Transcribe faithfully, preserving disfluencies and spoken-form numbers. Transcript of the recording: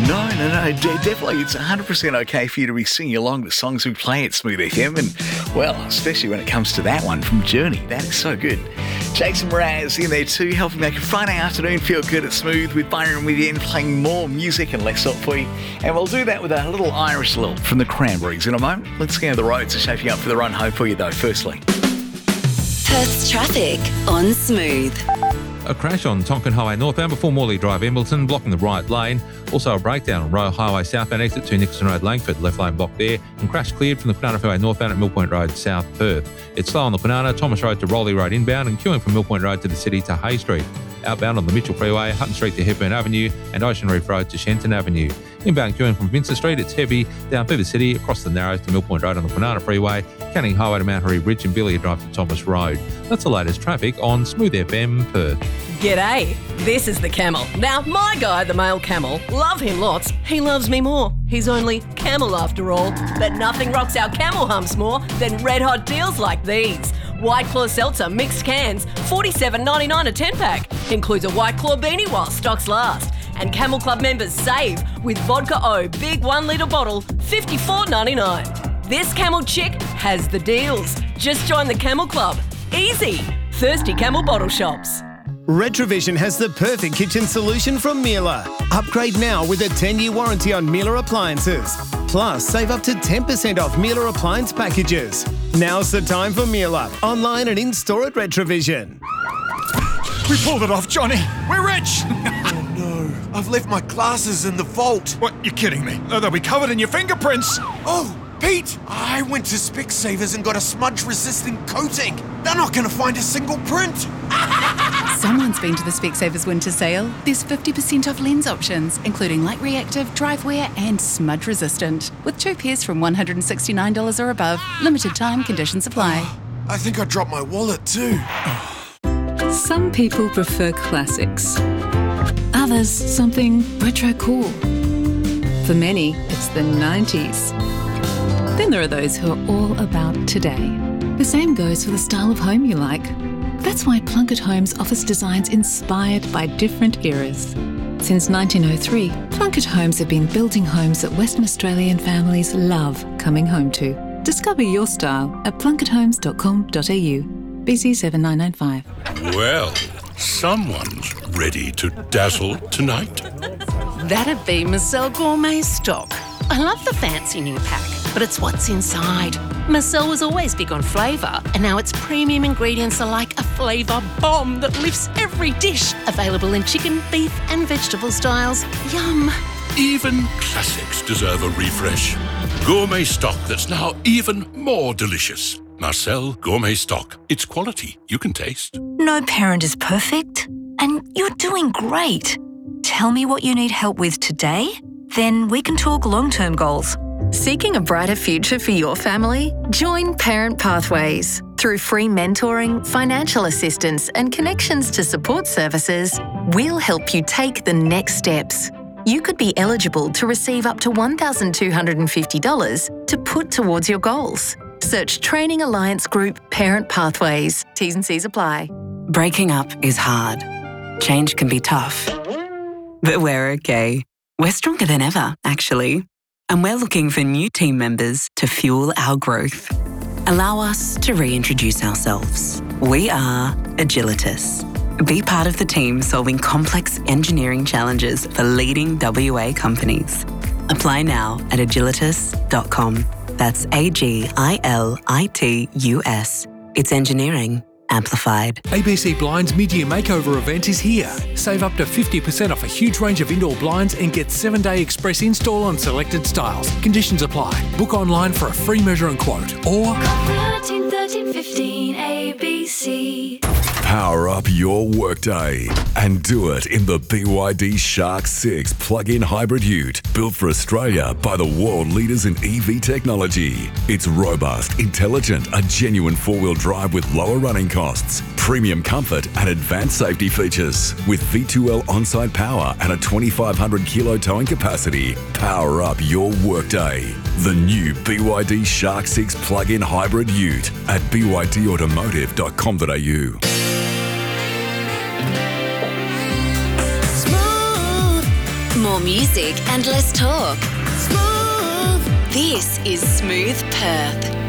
No, no, no, de- definitely. It's one hundred percent okay for you to be singing along to songs we play at Smooth F M. And, well, especially when it comes to that one from Journey. That is so good. Jason Mraz in there too, helping make a Friday afternoon feel good at Smooth with Byron Within, playing more music and less salt for you. And we'll do that with a little Irish lilt from the Cranberries in a moment. Let's see how the roads are shaping up for the run home for you, though, firstly. Perth's traffic on Smooth. A crash on Tonkin Highway northbound before Morley Drive, Embleton, blocking the right lane. Also a breakdown on Royal Highway southbound exit to Nixon Road, Langford, left lane blocked there. And crash cleared from the Kwinana Highway northbound at Mill Point Road, South Perth. It's slow on the Kwinana, Thomas Road to Rowley Road inbound, and queuing from Mill Point Road to the city to Hay Street. Outbound on the Mitchell Freeway, Hutton Street to Hepburn Avenue, and Ocean Reef Road to Shenton Avenue. Inbound queuing from Vincent Street, it's heavy down through the city, across the Narrows to Mill Point Road on the Kwinana Freeway, Canning Highway to Mount Harry Bridge and Billy Drive to Thomas Road. That's the latest traffic on Smooth F M Perth. G'day, this is the Camel. Now, my guy, the male camel, love him lots. He loves me more. He's only camel after all. But nothing rocks our camel humps more than red hot deals like these. White Claw Seltzer mixed cans, forty-seven ninety-nine a ten pack. Includes a White Claw beanie while stocks last. And Camel Club members save with Vodka O big one litre bottle, fifty-four ninety-nine. This camel chick has the deals. Just join the Camel Club. Easy. Thirsty Camel bottle shops. Retrovision has the perfect kitchen solution from Miele. Upgrade now with a ten-year warranty on Miele appliances. Plus, save up to ten percent off Miele appliance packages. Now's the time for Miele. Online and in-store at Retrovision. We pulled it off, Johnny. We're rich. Oh no, I've left my glasses in the vault. What, you're kidding me? Oh, they'll be covered in your fingerprints. Oh, Pete, I went to Specsavers and got a smudge-resistant coating. They're not going to find a single print. Someone's been to the Specsavers winter sale. There's fifty percent off lens options, including light reactive, drive wear and smudge resistant. With two pairs from one hundred sixty-nine dollars or above. Limited time, conditions apply. I think I dropped my wallet too. Some people prefer classics. Others, something retro cool. For many, it's the nineties. Then there are those who are all about today. The same goes for the style of home you like. That's why Plunkett Homes offers designs inspired by different eras. Since nineteen oh three, Plunkett Homes have been building homes that Western Australian families love coming home to. Discover your style at plunkett homes dot com dot a u. B C seven nine nine five. Well, someone's ready to dazzle tonight. That'd be Marcel Gourmet Stock. I love the fancy new pack, but it's what's inside. Marcel was always big on flavour, and now its premium ingredients are like a flavour bomb that lifts every dish. Available in chicken, beef and vegetable styles. Yum. Even classics deserve a refresh. Gourmet stock that's now even more delicious. Marcel Gourmet Stock. It's quality you can taste. No parent is perfect, and you're doing great. Tell me what you need help with today, then we can talk long-term goals. Seeking a brighter future for your family? Join Parent Pathways. Through free mentoring, financial assistance and connections to support services, we'll help you take the next steps. You could be eligible to receive up to one thousand two hundred fifty dollars to put towards your goals. Search Training Alliance Group Parent Pathways. T's and C's apply. Breaking up is hard. Change can be tough. But we're okay. We're stronger than ever, actually. And we're looking for new team members to fuel our growth. Allow us to reintroduce ourselves. We are Agilitas. Be part of the team solving complex engineering challenges for leading W A companies. Apply now at agilitas dot com. That's A G I L I T U S. It's engineering amplified. A B C Blinds mid-year makeover event is here. Save up to fifty percent off a huge range of indoor blinds and get seven-day express install on selected styles. Conditions apply. Book online for a free measure and quote or thirteen thirteen fifteen A B C. Power up your workday and do it in the B Y D Shark six plug-in hybrid ute, built for Australia by the world leaders in E V technology. It's robust, intelligent, a genuine four-wheel drive with lower running costs, premium comfort and advanced safety features. With V two L on-site power and a twenty-five hundred kilo towing capacity, power up your workday. The new B Y D Shark six plug-in hybrid ute at b y d automotive dot com dot a u. More music and less talk. Smooth. This is Smooth Perth.